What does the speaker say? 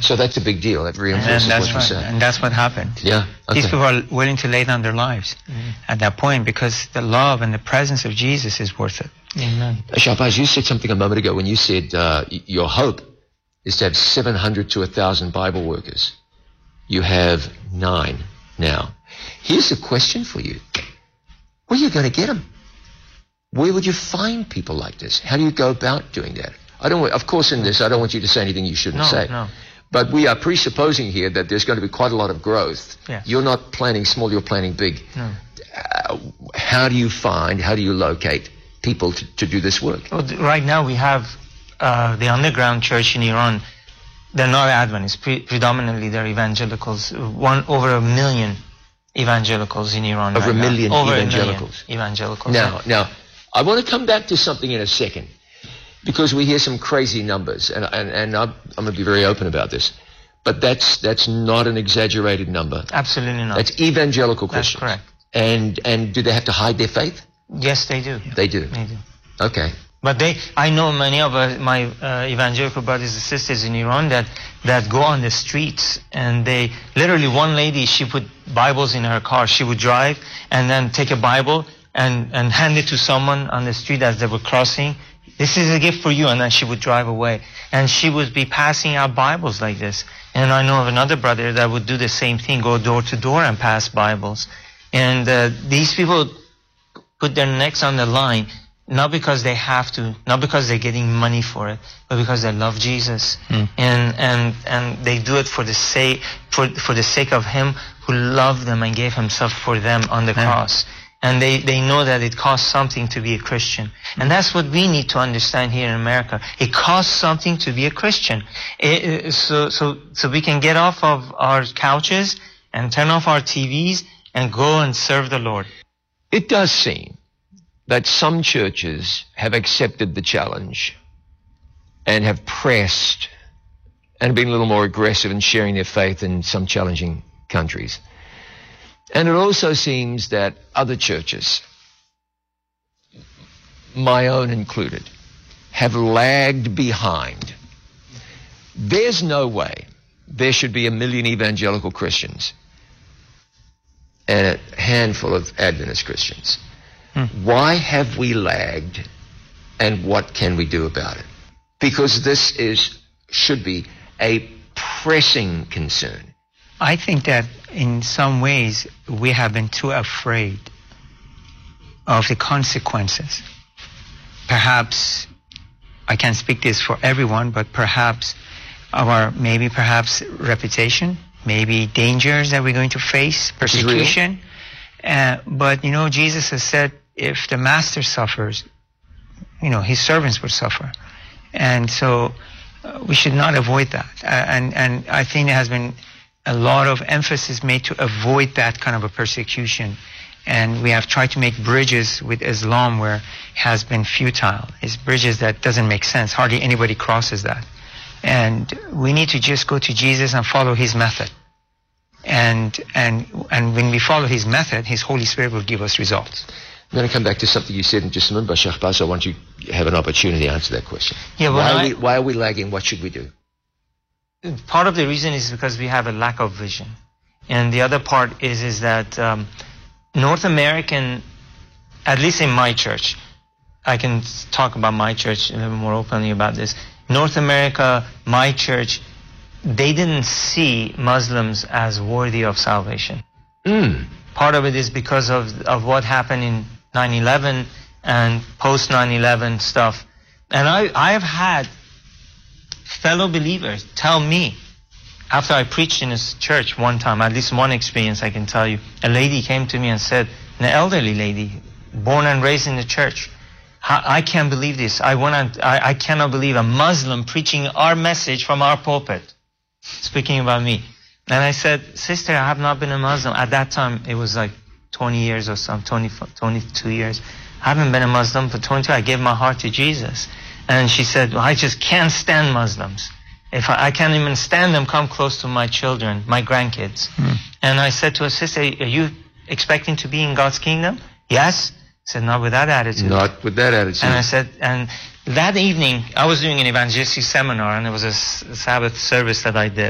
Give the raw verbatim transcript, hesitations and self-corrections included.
So that's a big deal. That reinforces and that's what right. you said. And that's what happened. Yeah. Okay. These people are willing to lay down their lives mm-hmm. at that point because the love and the presence of Jesus is worth it. Amen. Shahbaz, you said something a moment ago when you said uh, your hope is to have seven hundred to one thousand Bible workers. You have nine now. Here's a question for you. Where are you going to get them? Where would you find people like this? How do you go about doing that? I don't. Of course, in this, I don't want you to say anything you shouldn't no, say. No. But we are presupposing here that there's going to be quite a lot of growth. Yes. You're not planning small, you're planning big. No. Uh, how do you find, how do you locate people to, to do this work? Well, right now we have uh, the underground church in Iran. They're not Adventists. Pre- predominantly they're evangelicals. One Over a million evangelicals in Iran. Over right a million now. Over evangelicals. A million evangelicals. Now, now, I want to come back to something in a second. Because we hear some crazy numbers, and, and, and I'm, I'm going to be very open about this, but that's that's not an exaggerated number. Absolutely not. That's evangelical Christians. That's correct. And and do they have to hide their faith? Yes, they do. They do. They do. Okay. But they, I know many of uh, my uh, evangelical brothers and sisters in Iran that that go on the streets, and they literally, one lady, she put Bibles in her car. She would drive and then take a Bible and and hand it to someone on the street as they were crossing. This is a gift for you, and then she would drive away. And she would be passing out Bibles like this. And I know of another brother that would do the same thing, go door to door and pass Bibles. And uh, these people put their necks on the line, not because they have to, not because they're getting money for it, but because they love Jesus. Mm. And and and they do it for the sake for for the sake of Him who loved them and gave Himself for them on the mm. cross. And they, they know that it costs something to be a Christian. And that's what we need to understand here in America. It costs something to be a Christian. It, it, so, so, so we can get off of our couches and turn off our T Vs and go and serve the Lord. It does seem that some churches have accepted the challenge and have pressed and been a little more aggressive in sharing their faith in some challenging countries. And it also seems that other churches, my own included, have lagged behind. There's no way there should be a million evangelical Christians and a handful of Adventist Christians. Hmm. Why have we lagged, and what can we do about it? Because this is should be a pressing concern. I think that in some ways we have been too afraid of the consequences. Perhaps, I can't speak this for everyone, but perhaps our, maybe perhaps reputation, maybe dangers that we're going to face, persecution. Uh, but, you know, Jesus has said if the master suffers, you know, his servants will suffer. And so uh, we should not avoid that. Uh, and, and I think there has been a lot of emphasis made to avoid that kind of a persecution. And we have tried to make bridges with Islam where it has been futile. It's bridges that doesn't make sense. Hardly anybody crosses that. And we need to just go to Jesus and follow his method. And and and when we follow his method, his Holy Spirit will give us results. I'm going to come back to something you said in just a minute, but Shahbaz, I want you to have an opportunity to answer that question. Yeah, well, why, are I, we, why are we lagging? What should we do? Part of the reason is because we have a lack of vision. And the other part is, is that um, North American, at least in my church, I can talk about my church a little more openly about this. North America, my church, they didn't see Muslims as worthy of salvation. Mm. Part of it is because of, of what happened in nine eleven and post nine eleven stuff. And I, I've had fellow believers tell me, after I preached in his church one time, at least one experience I can tell you, a lady came to me and said, an elderly lady, born and raised in the church, I can't believe this. I, wanna, I, I cannot believe a Muslim preaching our message from our pulpit, speaking about me. And I said, sister, I have not been a Muslim. At that time, it was like twenty years or something, twenty, twenty-two years. I haven't been a Muslim for twenty-two. I gave my heart to Jesus. And she said, well, I just can't stand Muslims. If I, I can't even stand them come close to my children, my grandkids. Mm. And I said to her, sister, are you expecting to be in God's kingdom? Yes. I said, not with that attitude. Not with that attitude. And I said, and that evening, I was doing an evangelistic seminar, and it was a Sabbath service that I did.